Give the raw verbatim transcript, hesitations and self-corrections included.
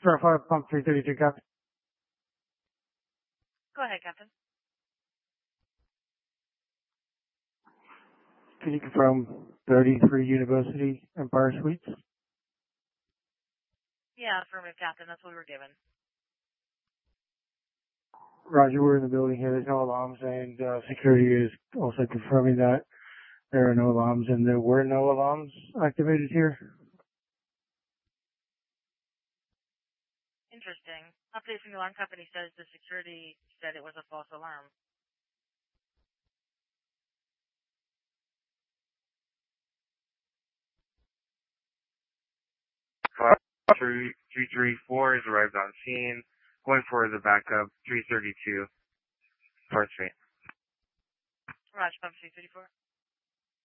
Verify pump three thirty-two, Captain. Go ahead, Captain. Can you confirm thirty-three University Empire Suites? Yeah, affirmative, Captain. That's what we were given. Roger, we're in the building here. There's no alarms, and uh, security is also confirming that there are no alarms, and there were no alarms activated here. Interesting. Update from the alarm company says the security said it was a false alarm. three three four has arrived on scene. Going for the backup, three thirty-two, fourth Street. Roger, pump three thirty-four.